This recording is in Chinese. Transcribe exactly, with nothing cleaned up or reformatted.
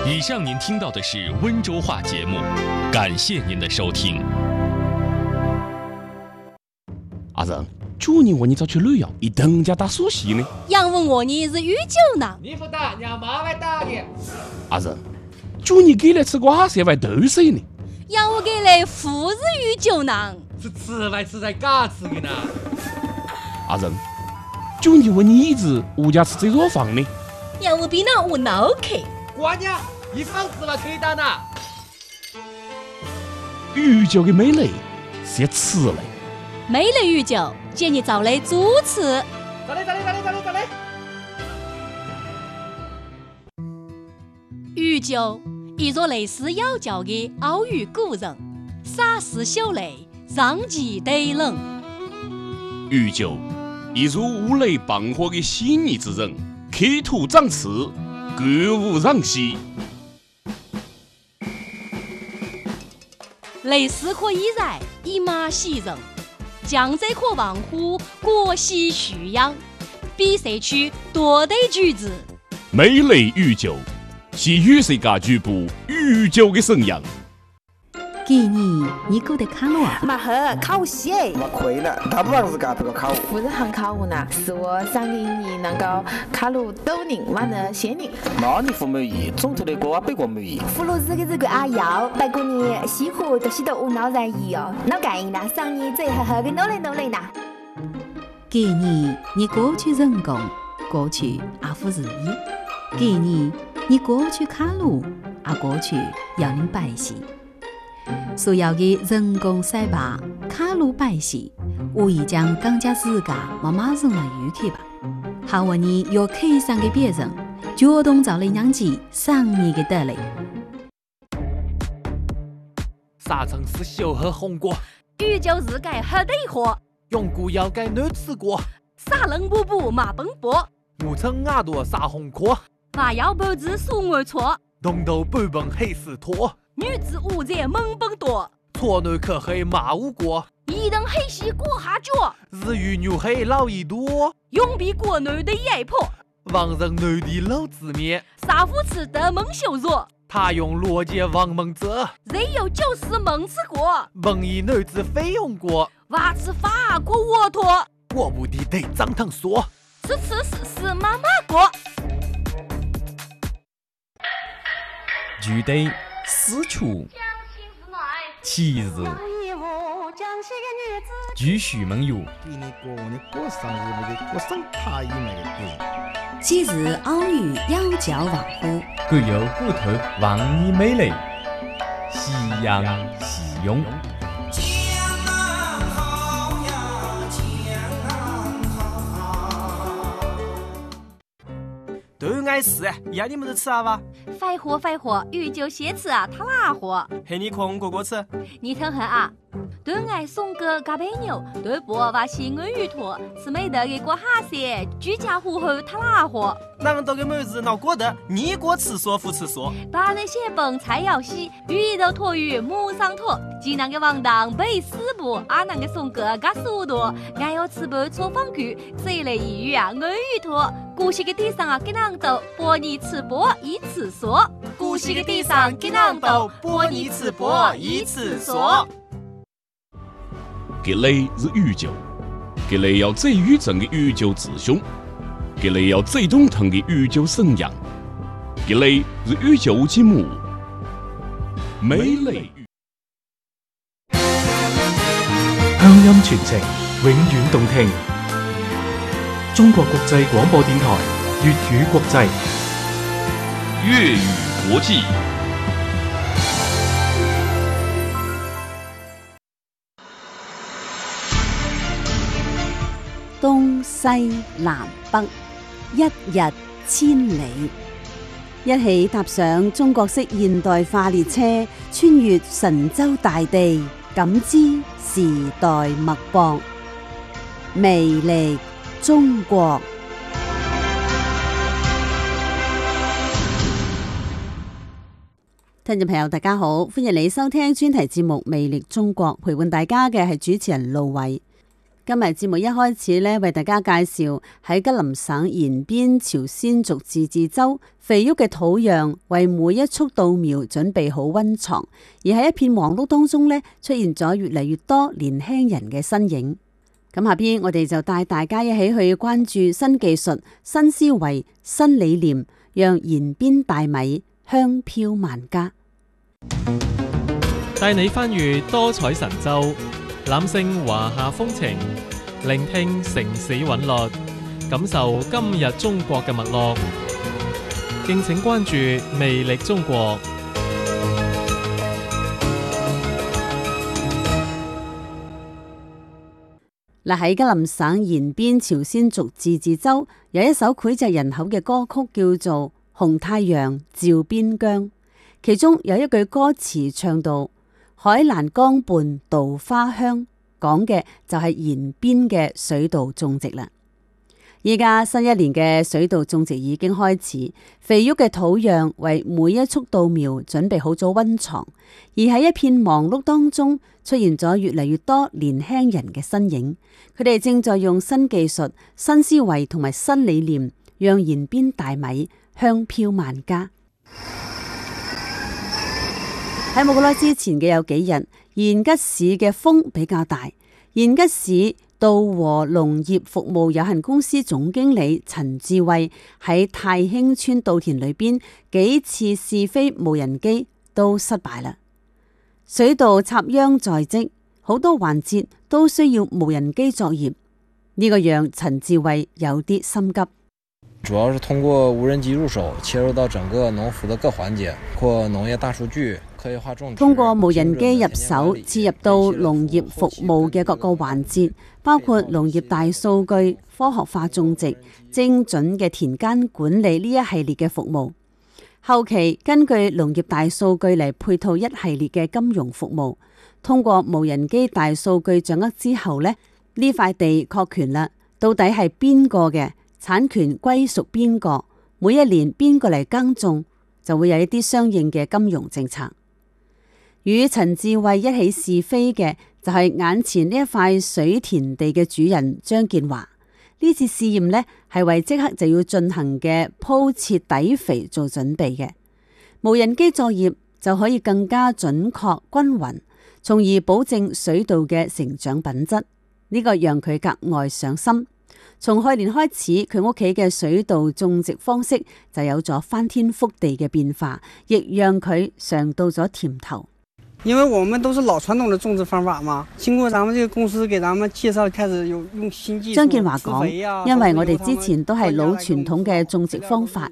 以上您听到的是温州话节目，感谢您的收听。 阿仁，去年我你早去旅游，一等家打苏西呢。 杨问我你是御酒呢？ 你不打，让妈来打你。 阿仁，去年给来吃瓜色外豆水呢。 杨我给来富是御酒呢？ 是吃来吃才嘎吃的呢。 阿仁，去年问你一直物价吃这弱房呢。 杨我比那我脑壳。 瓜娘，一房子了可以打呢。 御酒的美丽是吃嘞。 美丽御酒，建议找来主持。 咋嘞咋嘞咋嘞咋嘞咋嘞？ 御酒，一座类似妖教的奥语古人，洒湿秀雷，让其对冷。 御酒，一如五雷傍火的细腻之人，刻土长刺，歌舞让息。 类似可以在以马喜人。江浙可望乎国喜蓄养，比赛区多对句子。 美丽御酒，是与世界局部御酒的生养。 给你，你够得看了啊？ 马赫考西哎！ 我亏了，他不让自家这个考。 不是很考我呢，是我上年你能够考入斗人完了仙人。 那你不满意，总头的歌北国满意。 葫芦子的这个阿瑶，不过你西湖都是都无脑然意哦，脑干呢，上年最好好的努力努力呢。 给你，你过去人工，过去阿夫日意。给你，你过去卡路，阿过去要您百姓。所有的人工赛吧、卡路摆戏，无疑将更加自家慢慢人来预期吧。好问你有客上给别人，主动找来让其上你的得来。 啥城市小喝红果？ 御酒日改喝对货， 永固要改男吃过。 撒冷布布马奔波， 五层耳朵撒红壳。 娃要脖子数我错， 东头半本黑丝拖。 女子五在猛蹦多， 错男可黑马无过， 一等黑西过下脚， 日语女黑老一多， 永比国女的野婆， 王人女的老字面， 杀夫吃的蒙羞辱， 他用逻辑王蒙泽， 人有就是蒙吃过， 蒙一女子非用过， 娃吃法过沃托， 我不的得张腾说， 吃吃是是妈妈过， 具体私处七日继续梦游。 七日偶遇妖教王虎， 各有虎头望你美丽，夕阳夕涌。 都爱吃，要你们都吃啊吧？ 废话废话，御酒先吃啊，他哪货？ 嘿，你空哥哥吃。 你听下啊，都爱送个嘎白牛，对不？把西安鱼托，吃美得给过哈些，居家户后他哪货？ 那么多个妹子闹过的，你过吃说不吃说。 把那些本菜肴西，鱼头托鱼母上托，济南个王当背四步，阿南个送个嘎速度，俺要吃不错方具，这类一鱼啊，安鱼托。古稀个地上啊，给囊豆，拨你吃播一次说。 古稀个地上给囊豆，拨你吃播一次说。 给雷是御酒，给雷要最宇正的御酒之兄，给雷要最懂腾的御酒生养，给雷是御酒之母，美丽。 鄉音傳情，永遠動聽。中國國際廣播電台粵語國際粵語國際。 東西南北，一日千里，一起踏上中國式現代化列車，穿越神州大地，感知時代脈搏，魅力中國。聽眾朋友大家好，歡迎你收聽專題節目《魅力中國》，陪伴大家嘅係主持人盧偉。 今日節目一開始呢，為大家介紹喺吉林省延邊朝鮮族自治州肥沃嘅土壤，為每一束稻苗準備好溫床。而喺一片黃綠當中呢，出現咗越嚟越多年輕人嘅身影。咁下邊我哋就帶大家一起去關注新技術、新思維、新理念，讓延邊大米香飄萬家。 帶你翻閱多彩神州，攬勝華夏風情，聆聽城市韻律，感受今日中國嘅脈絡。敬請關注魅力中國。 嗱，喺吉林省延邊朝鮮族自治州有一首膾炙人口嘅歌曲，叫做《紅太陽照邊疆》，其中有一句歌詞唱到：海蘭江畔稻花香，講嘅就係延邊嘅水稻種植啦。依家新一年嘅水稻種植已經開始，肥沃嘅土壤為每一束稻苗準備好咗溫床，而喺一片忙碌當中出現咗越嚟越多年輕人嘅身影，佢哋正在用新技術、新思維同埋新理念，讓延邊大米香飄萬家。喺冇幾耐之前嘅有幾日，延吉市嘅風比較大，延吉市稻和農業服務有限公司總經理陳志慧喺太興村稻田裏邊幾次試飛無人機都失敗啦。水稻插秧在即，好多環節都需要無人機作業，呢、這個讓陳志慧有啲心急。 主要是通過無人機入手，切入到整個農服的各環節，包括農業大數據、科學化種植。通過無人機入手，切入到農業服務嘅各個環節，包括農業大數據、科學化種植、精準嘅田間管理呢一系列嘅服務。後期根據農業大數據嚟配套一系列嘅金融服務。通過無人機大數據掌握之後呢，呢塊地確權啦，到底係邊個嘅？產權歸屬邊個？每一年邊個嚟耕種，就會有一啲相應嘅金融政策。與陳志慧一起試飛嘅就係眼前呢一塊水田地嘅主人張建華。呢次試驗呢係為即刻就要進行嘅鋪設底肥做準備嘅。無人機作業就可以更加準確均勻，從而保證水稻嘅成長品質。呢個讓佢格外上心。從去年開始，佢屋企嘅水稻種植方式就有咗翻天覆地嘅變化，亦讓佢嘗到咗甜頭。 因為我們都是老傳統的種植方法嘛，經過咱們這個公司給咱們介紹，開始有用新技術。 張建華講，因為我哋之前都係老傳統嘅種植方法，